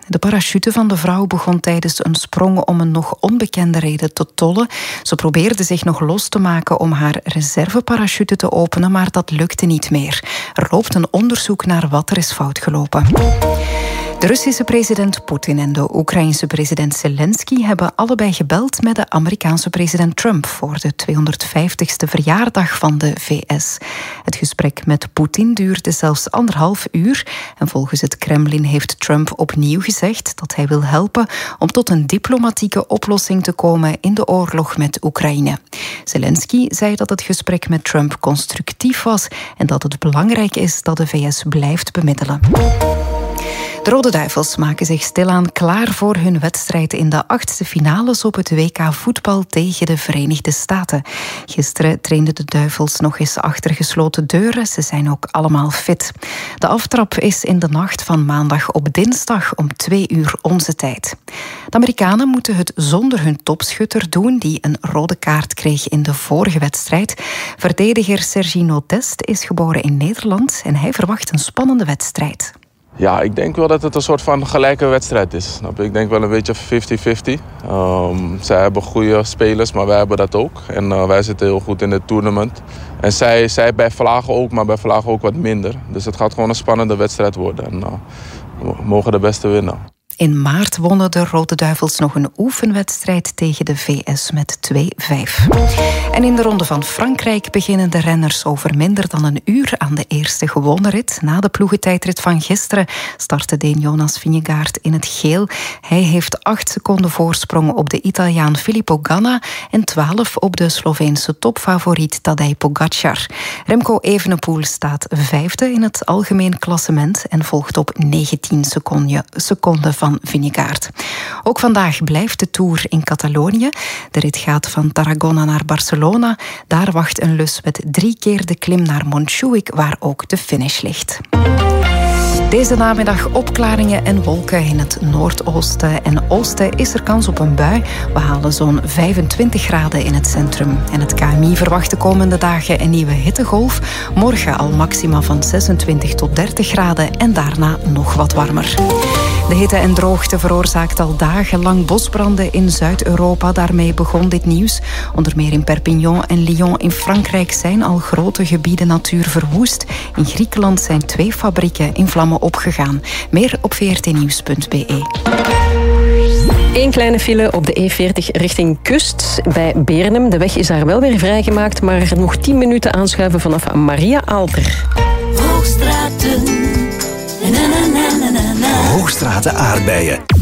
De parachute van de vrouw begon tijdens een sprong om een nog onbekende reden te tollen. Ze probeerde zich nog los te maken om haar reserveparachute te openen, maar dat lukte niet meer. Er loopt een onderzoek naar wat er is fout gelopen. De Russische president Poetin en de Oekraïense president Zelensky hebben allebei gebeld met de Amerikaanse president Trump voor de 250ste verjaardag van de VS. Het gesprek met Poetin duurde zelfs 1,5 uur en volgens het Kremlin heeft Trump opnieuw gezegd dat hij wil helpen om tot een diplomatieke oplossing te komen in de oorlog met Oekraïne. Zelensky zei dat het gesprek met Trump constructief was en dat het belangrijk is dat de VS blijft bemiddelen. De Rode Duivels maken zich stilaan klaar voor hun wedstrijd in de 8e finales op het WK voetbal tegen de Verenigde Staten. Gisteren trainden de Duivels nog eens achter gesloten deuren. Ze zijn ook allemaal fit. De aftrap is in de nacht van maandag op dinsdag om 2 uur onze tijd. De Amerikanen moeten het zonder hun topschutter doen, die een rode kaart kreeg in de vorige wedstrijd. Verdediger Sergino Dest is geboren in Nederland en hij verwacht een spannende wedstrijd. Ja, ik denk wel dat het een soort van gelijke wedstrijd is. Ik denk wel een beetje 50-50. Zij hebben goede spelers, maar wij hebben dat ook. En wij zitten heel goed in het tournament. En zij bij Vlagen ook, maar bij Vlagen ook wat minder. Dus het gaat gewoon een spannende wedstrijd worden. En we mogen de beste winnen. In maart wonnen de Rode Duivels nog een oefenwedstrijd tegen de VS met 2-5. En in de Ronde van Frankrijk beginnen de renners over minder dan een uur aan de eerste gewone rit. Na de ploegentijdrit van gisteren startte Deen Jonas Vingegaard in het geel. Hij heeft 8 seconden voorsprong op de Italiaan Filippo Ganna en 12 op de Sloveense topfavoriet Tadej Pogačar. Remco Evenepoel staat 5e in het algemeen klassement en volgt op 19 seconden van Vingegaard. Ook vandaag blijft de Tour in Catalonië. De rit gaat van Tarragona naar Barcelona. Daar wacht een lus met 3 keer de klim naar Montjuïc, waar ook de finish ligt. Deze namiddag opklaringen en wolken in het noordoosten en oosten is er kans op een bui. We halen zo'n 25 graden in het centrum. En het KMI verwacht de komende dagen een nieuwe hittegolf. Morgen al maxima van 26 tot 30 graden en daarna nog wat warmer. De hitte en droogte veroorzaakt al dagenlang bosbranden in Zuid-Europa. Daarmee begon dit nieuws. Onder meer in Perpignan en Lyon in Frankrijk zijn al grote gebieden natuur verwoest. In Griekenland zijn 2 fabrieken in vlammen opgegaan. Meer op vrtnieuws.be. Eén kleine file op de E40 richting Kust bij Beernem. De weg is daar wel weer vrijgemaakt, maar nog 10 minuten aanschuiven vanaf Maria Aalter. Hoogstraten aardbeien.